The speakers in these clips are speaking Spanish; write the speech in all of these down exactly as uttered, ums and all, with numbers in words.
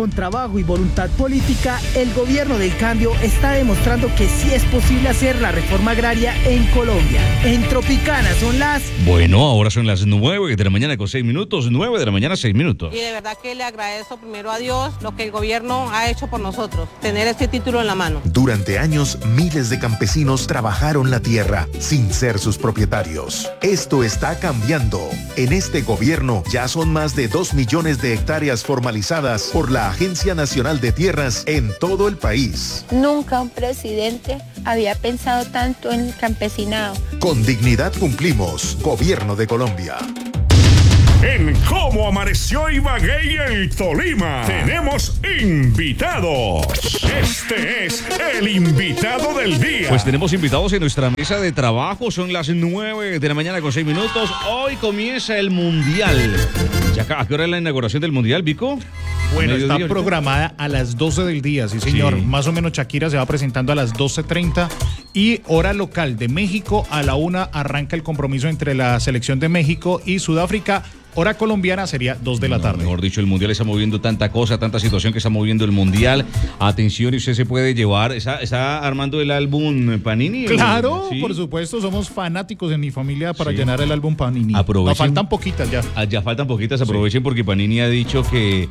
con trabajo y voluntad política, el gobierno del cambio está demostrando que sí es posible hacer la reforma agraria en Colombia. En Tropicana son las... Bueno, ahora son las nueve de la mañana con seis minutos, nueve de la mañana, seis minutos. Y de verdad que le agradezco primero a Dios lo que el gobierno ha hecho por nosotros, tener este título en la mano. Durante años, miles de campesinos trabajaron la tierra sin ser sus propietarios. Esto está cambiando. En este gobierno ya son más de dos millones de hectáreas formalizadas por la Agencia Nacional de Tierras en todo el país. Nunca un presidente había pensado tanto en el campesinado. Con dignidad cumplimos. Gobierno de Colombia. En Cómo Amaneció Ibagué en Tolima, tenemos invitados. Este es el invitado del día. Pues tenemos invitados en nuestra mesa de trabajo. Son las nueve de la mañana con seis minutos. Hoy comienza el Mundial. ¿A qué hora es la inauguración del Mundial, Vico? Bueno, está programada a las doce del día, sí señor. Sí. Más o menos Shakira se va presentando a las doce treinta y hora local de México a la una arranca el compromiso entre la selección de México y Sudáfrica. Hora colombiana sería dos de la tarde. No, mejor dicho, el Mundial está moviendo tanta cosa, tanta situación que está moviendo el Mundial. Atención, y usted se puede llevar, ¿está, está armando el álbum Panini? Claro, ¿Sí? Por supuesto, somos fanáticos en mi familia para sí. llenar el álbum Panini. Aprovechen. Nos faltan poquitas ya. Ah, ya faltan poquitas, aprovechen sí. porque Panini ha dicho que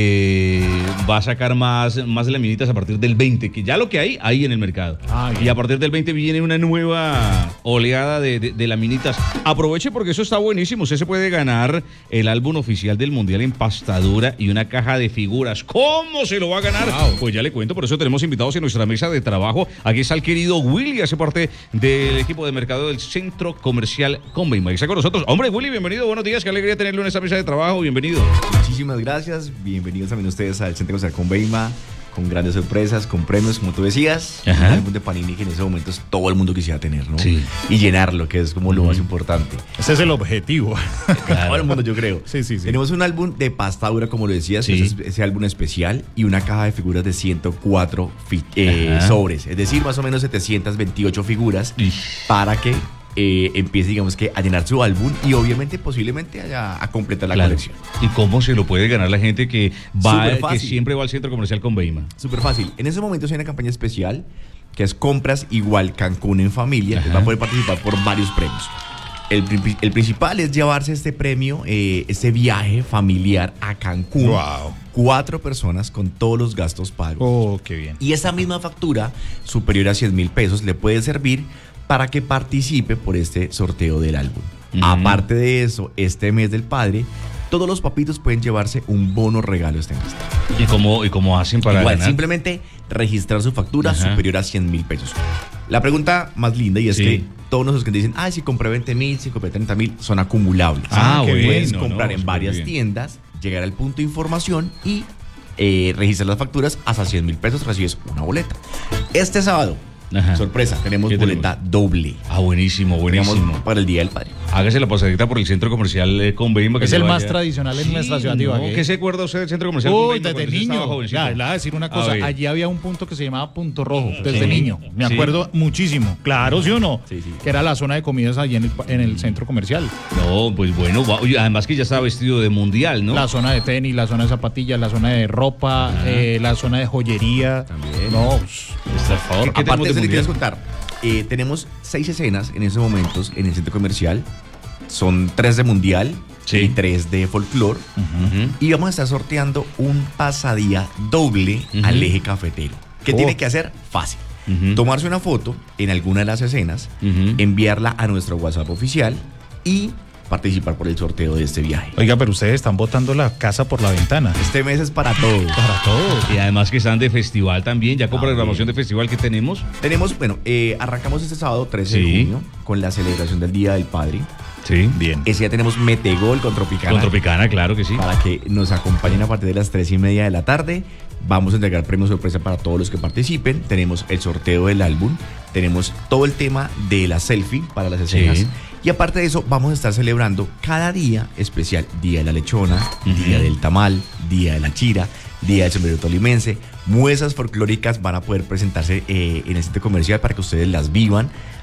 eh, va a sacar más, más laminitas a partir del veinte, que ya lo que hay, hay en el mercado. Ah, y a partir del veinte viene una nueva oleada de, de, de laminitas. Aproveche porque eso está buenísimo, usted se puede ganar el álbum oficial del Mundial en pastadura y una caja de figuras. ¿Cómo se lo va a ganar? Wow. Pues ya le cuento, por eso tenemos invitados en nuestra mesa de trabajo. Aquí está el querido Willy, hace parte del equipo de mercado del Centro Comercial Conveima. Está con nosotros. Hombre, Willy, bienvenido, buenos días, qué alegría tenerlo en esta mesa de trabajo, bienvenido. Muchísimas gracias, bienvenidos también ustedes al Centro Comercial Conveima, con grandes sorpresas, con premios, como tú decías, Ajá. un álbum de Panini que en ese momento todo el mundo quisiera tener, ¿no? Sí. Y llenarlo, que es como lo uh-huh. más importante. Ese es el objetivo. Claro. Todo el mundo, yo creo. Sí, sí, sí. Tenemos un álbum de pasta dura, como lo decías, sí. ese, ese álbum especial, y una caja de figuras de ciento cuatro fi- eh, sobres, es decir, más o menos setecientas veintiocho figuras, Ish. para que Eh, empiece, digamos que, a llenar su álbum y obviamente posiblemente a, a completar la claro. colección. ¿Y cómo se lo puede ganar la gente que va que siempre va al Centro Comercial Conveima? Súper fácil. En ese momento hay una campaña especial que es compras igual Cancún en familia, que va a poder participar por varios premios. El, el principal es llevarse este premio, eh, este viaje familiar a Cancún. Wow. Cuatro personas con todos los gastos pagos. Oh, qué bien. Y esa misma factura, superior a cien mil pesos, le puede servir para que participe por este sorteo del álbum. Mm. Aparte de eso, este mes del padre, todos los papitos pueden llevarse un bono regalo este mes. ¿Y cómo, y cómo hacen para Igual, ganar? Simplemente registrar su factura Ajá. superior a cien mil pesos. La pregunta más linda y es sí. que todos los que dicen, ay, si compré veinte mil, si compré treinta mil, son acumulables. Ah, que bueno, puedes comprar no, en varias bien. tiendas, llegar al punto de información y eh, registrar las facturas hasta cien mil pesos, recibes una boleta. Este sábado, Ajá. sorpresa, tenemos boleta tenemos? doble. Ah, buenísimo, buenísimo. Tenemos para el Día del Padre. Hágase la pasadita por el Centro Comercial eh, Conveima. Es el más tradicional en sí, nuestra ciudad de Ibagué. No, ¿qué se acuerda usted del Centro Comercial Uy, Conveima? desde niño. Ya, le voy a decir una cosa. Allí había un punto que se llamaba Punto Rojo, desde sí. niño. Me acuerdo sí. muchísimo. Claro, ¿sí o no? Sí, sí. Que era la zona de comidas allí en el, en el Centro Comercial. No, pues bueno, además que ya estaba vestido de mundial, ¿no? La zona de tenis, la zona de zapatillas, la zona de ropa, eh, la zona de joyería. También. No, por favor. ¿Qué Aparte de eso, le quieres contar. Eh, tenemos seis escenas en esos momentos en el Centro Comercial. Son tres de mundial sí. y tres de folclore. Uh-huh. Y vamos a estar sorteando un pasadía doble uh-huh. al eje cafetero. ¿Qué oh. tiene que hacer? Fácil. Uh-huh. Tomarse una foto en alguna de las escenas, uh-huh. enviarla a nuestro WhatsApp oficial y participar por el sorteo de este viaje. Oiga, pero ustedes están botando la casa por la ventana. Este mes es para todos. Para todos. Y además que están de festival también, ya con ah, programación bien. de festival que tenemos. Tenemos, bueno, eh, arrancamos este sábado trece sí. de junio con la celebración del Día del Padre. Sí, bien. Ese día tenemos Metegol con Tropicana. Con Tropicana, claro que sí. Para que nos acompañen a partir de las tres y media de la tarde. Vamos a entregar premios sorpresa para todos los que participen. Tenemos el sorteo del álbum. Tenemos todo el tema de la selfie para las escenas. Sí. Y aparte de eso, vamos a estar celebrando cada día especial. Día de la lechona, uh-huh. día del tamal, día de la chira, día del sombrero tolimense. Muestras folclóricas van a poder presentarse eh, en el centro comercial para que ustedes las vivan.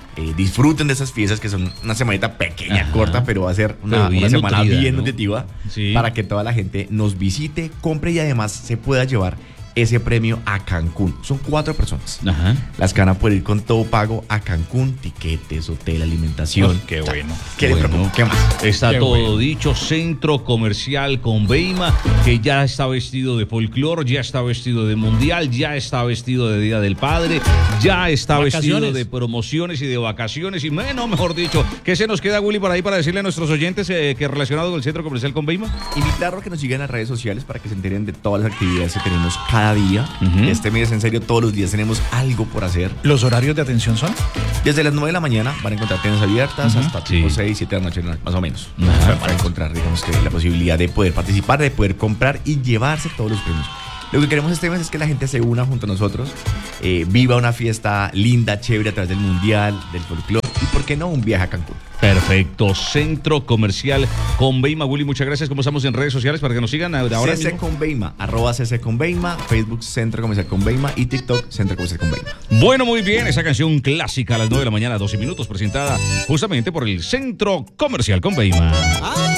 Eh, disfruten de esas fiestas que son una semanita pequeña, Ajá. corta, pero va a ser una, Pero bien una semana nutrida, bien ¿no? nutritiva Sí. para que toda la gente nos visite, compre y además se pueda llevar ese premio a Cancún. Son cuatro personas. Ajá. Las que van a poder ir con todo pago a Cancún, tiquetes, hotel, alimentación. Oh, qué bueno. ¿Qué les Bueno, preocupa? ¿Qué más? Está Qué todo bueno. dicho. Centro Comercial Conveima, que ya está vestido de folclor, ya está vestido de mundial, ya está vestido de Día del Padre, ya está vestido Vacaciones. de promociones y de vacaciones. Y bueno, mejor dicho, ¿qué se nos queda, Willy, por ahí para decirle a nuestros oyentes eh, que relacionado con el Centro Comercial Conveima? Invitarlos a que nos sigan en las redes sociales para que se enteren de todas las actividades que tenemos cada día. Ujú. Este mes, en serio, todos los días tenemos algo por hacer. ¿Los horarios de atención son? Desde las nueve de la mañana van a encontrar tiendas abiertas Ujú. hasta tipo Sí. seis, siete de la noche, más o menos. Ajá. Para encontrar, digamos que la posibilidad de poder participar, de poder comprar y llevarse todos los premios. Lo que queremos este mes es que la gente se una junto a nosotros, eh, viva una fiesta linda, chévere a través del mundial, del folclore y, ¿por qué no, un viaje a Cancún? Perfecto. Centro Comercial Conveima. Willy, muchas gracias. ¿Cómo estamos en redes sociales para que nos sigan ahora C C mismo? Conveima, arroba C C Conveima, Facebook Centro Comercial Conveima y TikTok Centro Comercial Conveima. Bueno, muy bien, esa canción clásica a las nueve de la mañana, doce minutos, presentada justamente por el Centro Comercial Conveima.